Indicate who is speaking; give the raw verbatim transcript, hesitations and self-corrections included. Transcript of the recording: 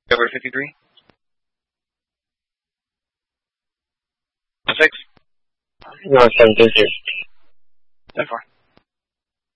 Speaker 1: February fifty-three. Six.
Speaker 2: No, seven two zero.
Speaker 1: That far.